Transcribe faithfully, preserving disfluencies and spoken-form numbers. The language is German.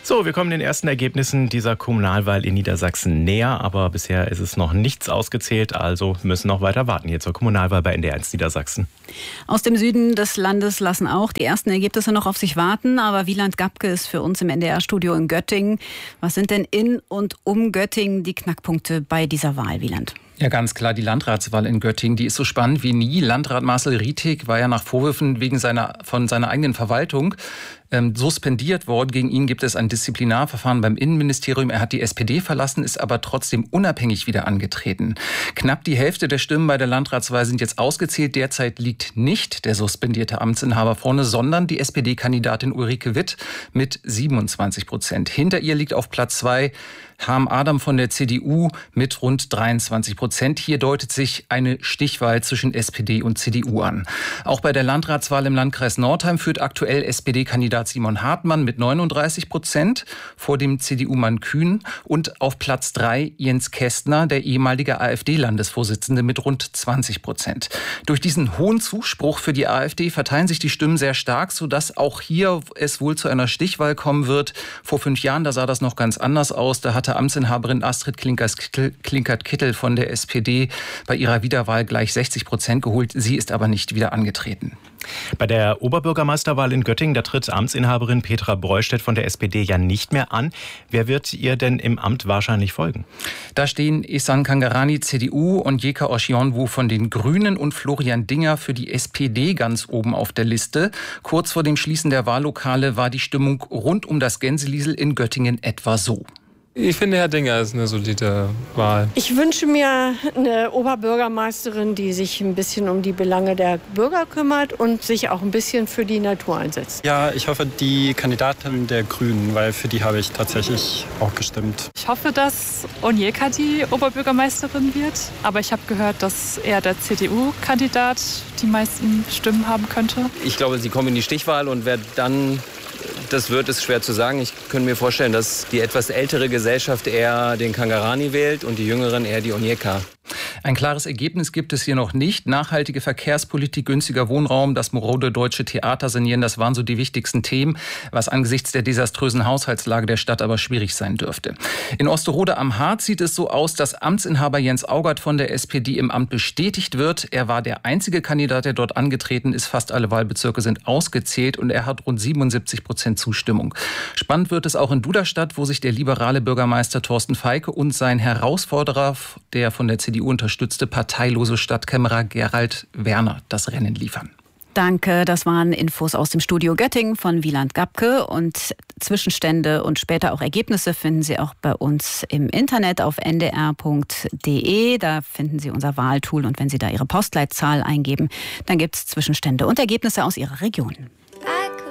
So, wir kommen den ersten Ergebnissen dieser Kommunalwahl in Niedersachsen näher, aber bisher ist es noch nichts ausgezählt, also müssen noch weiter warten hier zur Kommunalwahl bei N D R eins Niedersachsen. Aus dem Süden des Landes lassen auch die ersten Ergebnisse noch auf sich warten, aber Wieland Gabke ist für uns im N D R-Studio in Göttingen. Was sind denn in und um Göttingen die Knackpunkte bei dieser Wahl, Wieland? Ja, ganz klar, die Landratswahl in Göttingen, die ist so spannend wie nie. Landrat Marcel Rietig war ja nach Vorwürfen wegen seiner, von seiner eigenen Verwaltung ähm, suspendiert worden. Gegen ihn gibt es ein Disziplinarverfahren beim Innenministerium. Er hat die S P D verlassen, ist aber trotzdem unabhängig wieder angetreten. Knapp die Hälfte der Stimmen bei der Landratswahl sind jetzt ausgezählt. Derzeit liegt nicht der suspendierte Amtsinhaber vorne, sondern die S P D-Kandidatin Ulrike Witt mit siebenundzwanzig Prozent. Hinter ihr liegt auf Platz zwei Harm Adam von der C D U mit rund dreiundzwanzig Prozent. Hier deutet sich eine Stichwahl zwischen S P D und C D U an. Auch bei der Landratswahl im Landkreis Nordheim führt aktuell S P D-Kandidat Simon Hartmann mit neununddreißig Prozent vor dem C D U-Mann Kühn und auf Platz drei Jens Kästner, der ehemalige A f D-Landesvorsitzende mit rund zwanzig Prozent. Durch diesen hohen Zuspruch für die AfD verteilen sich die Stimmen sehr stark, sodass auch hier es wohl zu einer Stichwahl kommen wird. Vor fünf Jahren, da sah das noch ganz anders aus. Da hatte Amtsinhaberin Astrid Klinkert-Kittel von der S P D bei ihrer Wiederwahl gleich sechzig Prozent geholt. Sie ist aber nicht wieder angetreten. Bei der Oberbürgermeisterwahl in Göttingen, da tritt Amtsinhaberin Petra Breustedt von der S P D ja nicht mehr an. Wer wird ihr denn im Amt wahrscheinlich folgen? Da stehen Ehsan Kangarani, C D U, und Yeka Oshionwu von den Grünen und Florian Dinger für die S P D ganz oben auf der Liste. Kurz vor dem Schließen der Wahllokale war die Stimmung rund um das Gänseliesel in Göttingen etwa so. Ich finde, Herr Dinger ist eine solide Wahl. Ich wünsche mir eine Oberbürgermeisterin, die sich ein bisschen um die Belange der Bürger kümmert und sich auch ein bisschen für die Natur einsetzt. Ja, ich hoffe, die Kandidatin der Grünen, weil für die habe ich tatsächlich auch gestimmt. Ich hoffe, dass Onyeka die Oberbürgermeisterin wird. Aber ich habe gehört, dass eher der C D U-Kandidat die meisten Stimmen haben könnte. Ich glaube, sie kommen in die Stichwahl und wer dann das wird, ist schwer zu sagen. Ich könnte mir vorstellen, dass die etwas ältere Gesellschaft eher den Kangarani wählt und die Jüngeren eher die Onyeka. Ein klares Ergebnis gibt es hier noch nicht. Nachhaltige Verkehrspolitik, günstiger Wohnraum, das marode deutsche Theater sanieren, das waren so die wichtigsten Themen, was angesichts der desaströsen Haushaltslage der Stadt aber schwierig sein dürfte. In Osterode am Harz sieht es so aus, dass Amtsinhaber Jens Augert von der S P D im Amt bestätigt wird. Er war der einzige Kandidat, der dort angetreten ist. Fast alle Wahlbezirke sind ausgezählt und er hat rund siebenundsiebzig Prozent Zustimmung. Spannend wird es auch in Duderstadt, wo sich der liberale Bürgermeister Thorsten Feike und sein Herausforderer, der von der C D U unterstützte parteilose Stadtkämmerer Gerald Werner das Rennen liefern. Danke, das waren Infos aus dem Studio Göttingen von Wieland Gabke. Und Zwischenstände und später auch Ergebnisse finden Sie auch bei uns im Internet auf n d r punkt d e. Da finden Sie unser Wahltool und wenn Sie da Ihre Postleitzahl eingeben, dann gibt es Zwischenstände und Ergebnisse aus Ihrer Region.